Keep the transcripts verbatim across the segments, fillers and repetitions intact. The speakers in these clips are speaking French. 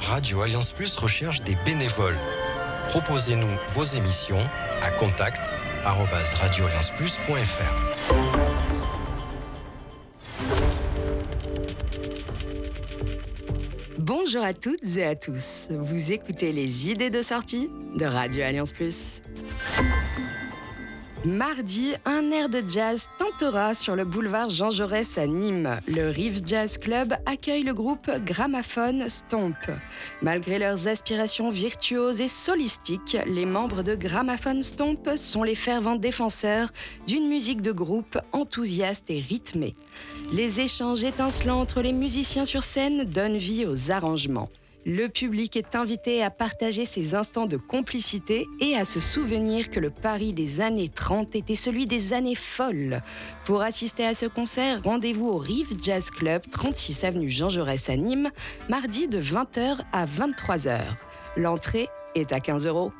Radio Alliance Plus recherche des bénévoles. Proposez-nous vos émissions à contact arobase radio alliance plus point f r. Bonjour à toutes et à tous. Vous écoutez les idées de sortie de Radio Alliance Plus. Mardi, un air de jazz tentera sur le boulevard Jean Jaurès à Nîmes. Le Rive Jazz Club accueille le groupe Gramophone Stomp. Malgré leurs aspirations virtuoses et solistiques, les membres de Gramophone Stomp sont les fervents défenseurs d'une musique de groupe enthousiaste et rythmée. Les échanges étincelants entre les musiciens sur scène donnent vie aux arrangements. Le public est invité à partager ces instants de complicité et à se souvenir que le Paris des années trente était celui des années folles. Pour assister à ce concert, rendez-vous au Rive Jazz Club, trente-six avenue Jean Jaurès à Nîmes, mardi de vingt heures à vingt-trois heures. L'entrée est à quinze euros.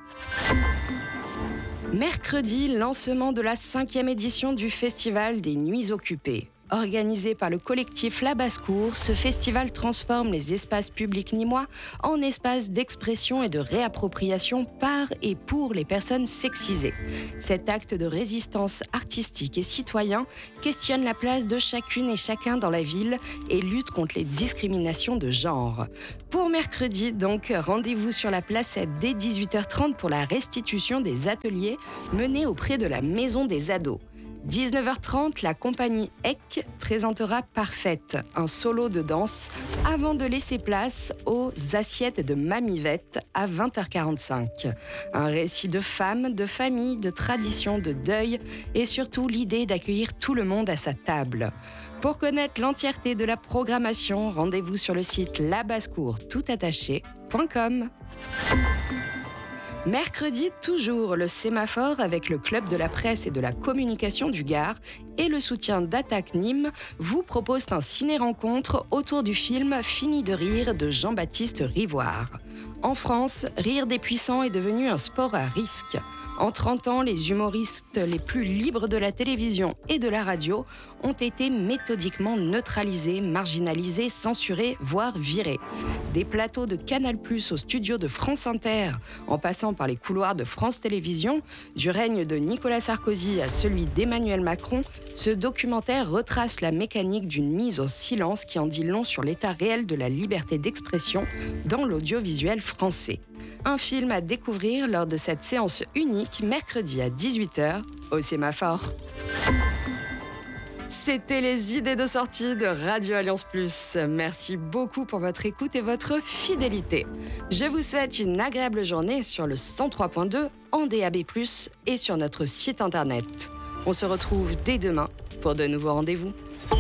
Mercredi, lancement de la cinquième édition du Festival des Nuits Occupées. Organisé par le collectif La Basse-Cour, ce festival transforme les espaces publics nîmois en espaces d'expression et de réappropriation par et pour les personnes sexisées. Cet acte de résistance artistique et citoyen questionne la place de chacune et chacun dans la ville et lutte contre les discriminations de genre. Pour mercredi, donc, rendez-vous sur la Placette dès dix-huit heures trente pour la restitution des ateliers menés auprès de la Maison des Ados. dix-neuf heures trente, la compagnie E C présentera Parfaite, un solo de danse, avant de laisser place aux Assiettes de Mamivette à vingt heures quarante-cinq. Un récit de femmes, de famille, de tradition, de deuil et surtout l'idée d'accueillir tout le monde à sa table. Pour connaître l'entièreté de la programmation, rendez-vous sur le site labassecour toutattaché point com. Mercredi, toujours le sémaphore avec le Club de la presse et de la communication du Gard et le soutien d'Attaque Nîmes vous proposent un ciné-rencontre autour du film Fini de rire de Jean-Baptiste Rivoire. En France, rire des puissants est devenu un sport à risque. En trente ans, les humoristes les plus libres de la télévision et de la radio ont été méthodiquement neutralisés, marginalisés, censurés, voire virés. Des plateaux de Canal plus, aux studios de France Inter, en passant par les couloirs de France Télévisions, du règne de Nicolas Sarkozy à celui d'Emmanuel Macron, ce documentaire retrace la mécanique d'une mise au silence qui en dit long sur l'état réel de la liberté d'expression dans l'audiovisuel français. Un film à découvrir lors de cette séance unique mercredi à dix-huit heures au Sémaphore. C'était les idées de sortie de Radio Alliance Plus. Merci beaucoup pour votre écoute et votre fidélité. Je vous souhaite une agréable journée sur le cent trois point deux en D A B plus, et sur notre site internet. On se retrouve dès demain pour de nouveaux rendez-vous.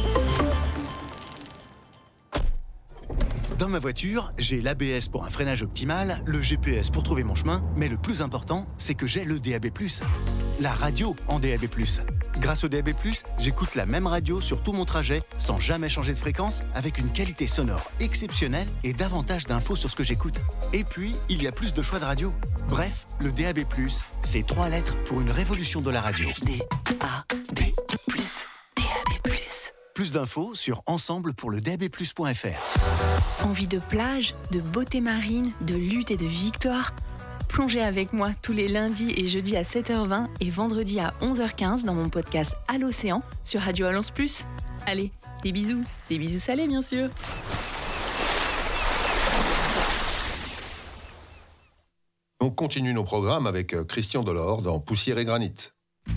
Dans ma voiture, j'ai l'A B S pour un freinage optimal, le G P S pour trouver mon chemin, mais le plus important, c'est que j'ai le D A B plus. La radio en D A B plus. Grâce au D A B plus, j'écoute la même radio sur tout mon trajet, sans jamais changer de fréquence, avec une qualité sonore exceptionnelle et davantage d'infos sur ce que j'écoute. Et puis, il y a plus de choix de radio. Bref, le D A B plus, c'est trois lettres pour une révolution de la radio. D A B plus, D A B plus. Plus d'infos sur ensemble pour le d a b plus point f r. Envie de plage, de beauté marine, de lutte et de victoire? Plongez avec moi tous les lundis et jeudis à sept heures vingt et vendredi à onze heures quinze dans mon podcast À l'Océan sur Radio Alliance Plus. Allez, des bisous, des bisous salés bien sûr. On continue nos programmes avec Christian Delors dans Poussière et Granit.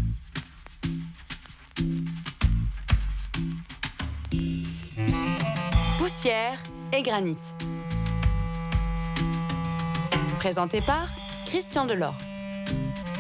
Poussière et Granit. Présenté par Christian Delors.